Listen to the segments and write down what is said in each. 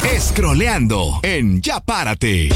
Scrolleando en Ya Párate.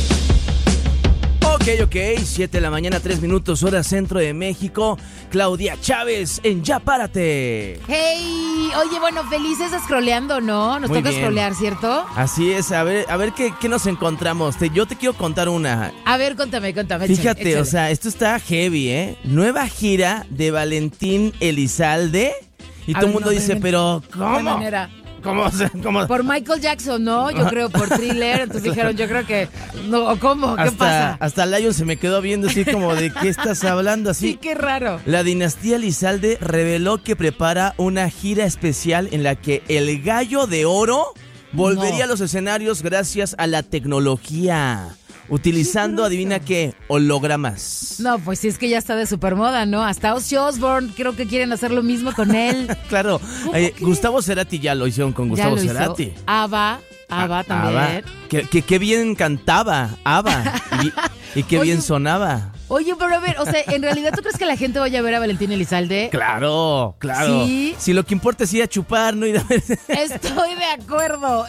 Ok, 7 de la mañana, 3 minutos, hora centro de México. Claudia Chávez en Ya Párate. Hey, oye, bueno, felices scrolleando, ¿no? Nos Muy toca bien. scrollear, ¿cierto? Así es, a ver qué nos encontramos. Yo te quiero contar una. A ver, cuéntame. Fíjate, échale. o sea, esto está heavy, ¿eh? Nueva gira de Valentín Elizalde. Y todo el mundo dice, pero ¿cómo? ¿De manera? ¿Cómo? Por Michael Jackson, ¿no? Yo creo por Thriller. Entonces dijeron, yo creo que... No, ¿cómo? ¿Qué pasa? Hasta Lion se me quedó viendo así como de ¿qué estás hablando? Así. Sí, qué raro. La dinastía Elizalde reveló que prepara una gira especial en la que el Gallo de Oro volvería a los escenarios gracias a la tecnología. Utilizando, adivina qué, hologramas. No, pues sí, es que ya está de supermoda, ¿no? Hasta Ozzy Osbourne, creo que quieren hacer lo mismo con él. Claro, Gustavo Cerati ya lo hicieron con Gustavo Ya lo Cerati. hizo. ABBA también. Qué bien cantaba ABBA y qué bien sonaba. Oye, pero a ver, o sea, ¿en realidad tú crees que la gente vaya a ver a Valentín Elizalde? Claro. ¿Sí? Si lo que importa es ir a chupar, no ir a ver. Estoy de acuerdo.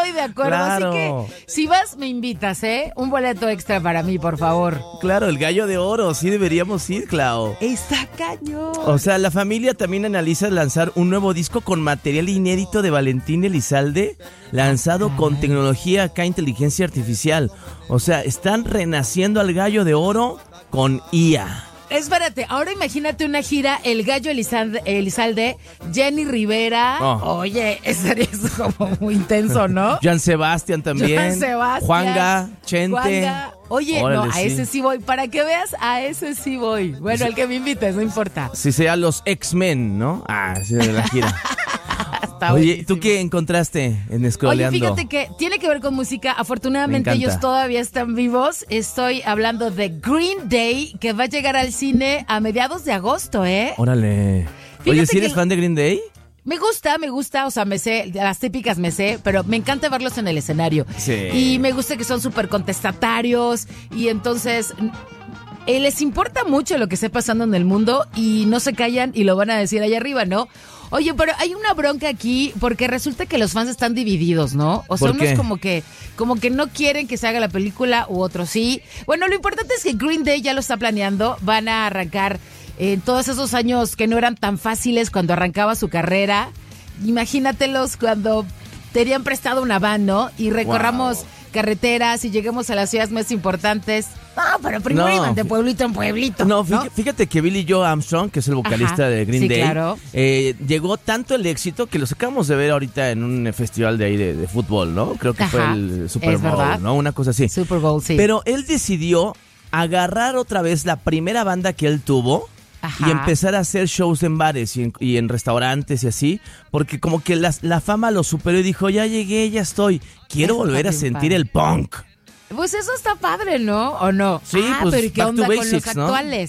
Claro. Así que, si vas, me invitas, ¿eh? Un boleto extra para mí, por favor. Claro, el Gallo de Oro, sí deberíamos ir, Clau. Está cañón. O sea, la familia también analiza lanzar un nuevo disco con material inédito de Valentín Elizalde, lanzado con tecnología acá, inteligencia artificial. O sea, están renaciendo al Gallo de Oro con IA. Espérate, ahora imagínate una gira, el Gallo Elizalde, Jenny Rivera. Oh. Oye, estaría eso como muy intenso, ¿no? Joan Sebastián también. Joan Sebastián. Juanga, Chente. Juanga. Oye, Órale, no, a sí. ese sí voy. Para que veas, a ese sí voy. Bueno, el que me invites, no importa. Si sea los X-Men, ¿no? Sí, de la gira. Está Oye, buenísimo. ¿tú qué encontraste en Oye, Scrolleando? fíjate que tiene que ver con música. Afortunadamente Me encanta. ellos todavía están vivos. Estoy hablando de Green Day, que va a llegar al cine a mediados de agosto, ¿eh? Órale. Fíjate Oye, ¿sí eres que- fan de Green Day? Me gusta, o sea, me sé, las típicas me sé, pero me encanta verlos en el escenario. Sí. Y me gusta que son súper contestatarios y entonces les importa mucho lo que esté pasando en el mundo y no se callan y lo van a decir allá arriba, ¿no? Oye, pero hay una bronca aquí porque resulta que los fans están divididos, ¿no? O sea, ¿Por qué? unos como que no quieren que se haga la película u otros sí. Bueno, lo importante es que Green Day ya lo está planeando, van a arrancar en todos esos años que no eran tan fáciles cuando arrancaba su carrera. Imagínatelos cuando tenían prestado una van, ¿no? Y recorramos carreteras y lleguemos a las ciudades más importantes. No, pero primero No, iban de pueblito en pueblito. No, fíjate que Billy Joe Armstrong, que es el vocalista Ajá, de Green sí, Day, claro. llegó tanto el éxito que los acabamos de ver ahorita en un festival de ahí de fútbol, ¿no? Creo que fue Ajá, el Super es Bowl, verdad. ¿no? Una cosa así. Super Bowl, sí. Pero él decidió agarrar otra vez la primera banda que él tuvo. Ajá. Y empezar a hacer shows en bares y en restaurantes y así, porque como que la fama lo superó y dijo, ya llegué, ya estoy, quiero Eso volver a está bien sentir padre. el punk. Pues eso está padre, ¿no? ¿O no? Sí, pues, pero ¿y qué back to onda con basics, los ¿no? actuales?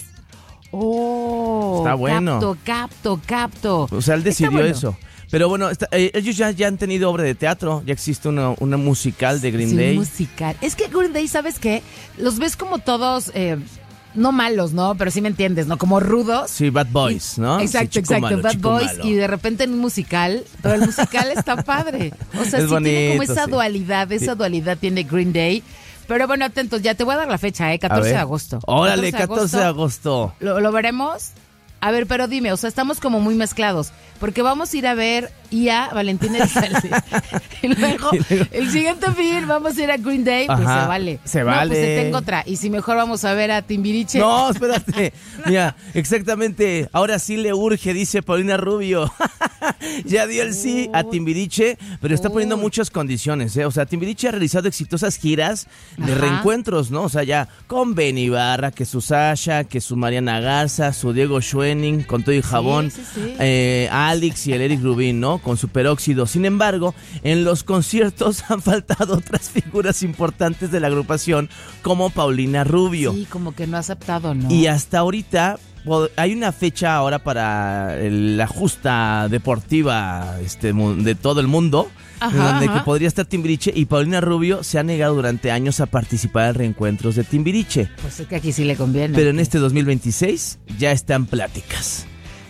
Oh, Está bueno. Capto. O sea, él Está decidió bueno. eso. Pero bueno, ellos ya han tenido obra de teatro, ya existe una musical de Green Sí, Day. musical. Es que Green Day, ¿sabes qué? Los ves como todos, no malos, ¿no? Pero sí me entiendes, ¿no? Como rudos. Sí, Bad Boys, ¿no? Exacto, Sí, chico malo, Bad chico Boys. malo. Y de repente en un musical, pero el musical está padre. O sea, Es sí tiene como bonito, esa sí. dualidad, tiene Green Day. Pero bueno, atentos, ya te voy a dar la fecha, A 14 de ver. agosto. Órale, 14 de agosto. ¿Lo veremos? A ver, pero dime, o sea, estamos como muy mezclados. Porque vamos a ir a ver a Valentín Elizalde. Y luego, el siguiente fin, vamos a ir a Green Day. Pues Ajá, se vale. se No, vale. pues te tengo otra. Y si mejor vamos a ver a Timbiriche. No, espérate. Mira, exactamente. Ahora sí le urge, dice Paulina Rubio. Ya dio el sí a Timbiriche, pero está poniendo muchas condiciones, ¿eh? O sea, Timbiriche ha realizado exitosas giras de Ajá. reencuentros, ¿no? O sea, ya con Ben Ibarra, que su Sasha, que su Mariana Garza, su Diego Schwenning, con todo y jabón, sí. Alex y el Eric Rubin, ¿no? Con su peróxido. Sin embargo, en los conciertos han faltado otras figuras importantes de la agrupación, como Paulina Rubio. Sí, como que no ha aceptado, ¿no? Y hasta ahorita hay una fecha ahora para la justa deportiva de todo el mundo, Ajá, en donde ajá. que podría estar Timbiriche, y Paulina Rubio se ha negado durante años a participar en reencuentros de Timbiriche. Pues es que aquí sí le conviene. Pero en este 2026 ya están pláticas.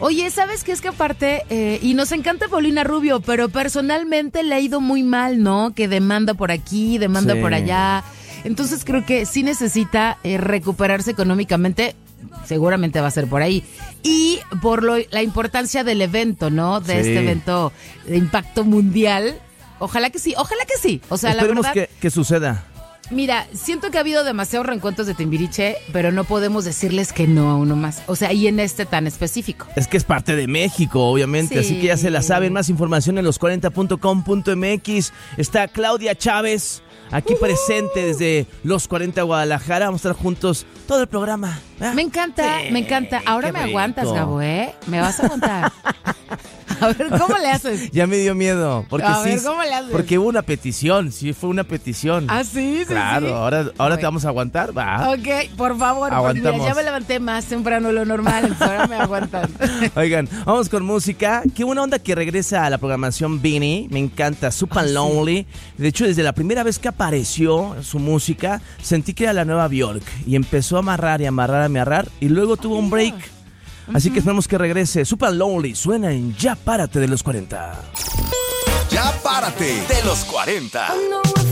Oye, ¿sabes qué? Es que aparte, y nos encanta Paulina Rubio, pero personalmente le ha ido muy mal, ¿no? Que demanda por aquí, demanda por allá. Entonces creo que sí necesita recuperarse económicamente. Seguramente va a ser por ahí. Y por la importancia del evento, ¿no? De este evento de impacto mundial. Ojalá que sí, ojalá que sí. O sea, esperemos la verdad, que suceda. Mira, siento que ha habido demasiados reencuentros de Timbiriche, pero no podemos decirles que no a uno más. O sea, y en este tan específico. Es que es parte de México, obviamente, así que ya se la saben. Más información en los40.com.mx. Está Claudia Chávez aquí presente desde Los 40 Guadalajara. Vamos a estar juntos todo el programa. Me encanta, me encanta. Ahora me aguantas, Gabo, ¿eh? Me vas a aguantar. A ver, ¿cómo le haces? Ya me dio miedo. Porque a ver, ¿cómo le haces? Porque hubo una petición, sí, fue una petición. Ah, sí, sí. Claro, sí. ahora te vamos a aguantar, va. Ok, por favor, porque mira, ya me levanté más temprano de lo normal, entonces ahora me aguantan. Oigan, vamos con música. Qué buena onda que regresa a la programación Beanie. Me encanta, Super Lonely. De hecho, desde la primera vez que apareció su música, sentí que era la nueva Björk. Y empezó a amarrar y amarrar. Y luego tuvo un break. Así que esperamos que regrese. Super Lonely suena en Ya Párate de los 40. Ya Párate de los 40.